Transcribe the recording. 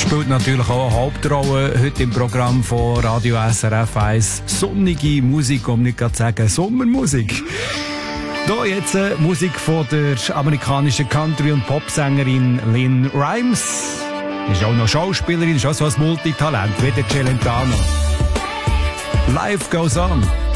spielt natürlich auch eine Hauptrolle heute im Programm von Radio SRF 1. Sonnige Musik, um nicht gerade zu sagen Sommermusik. Hier jetzt Musik von der amerikanischen Country- und Popsängerin Lynn Rimes. Ist auch noch Schauspielerin, ist auch so ein Multitalent wie der Celentano. Life goes on.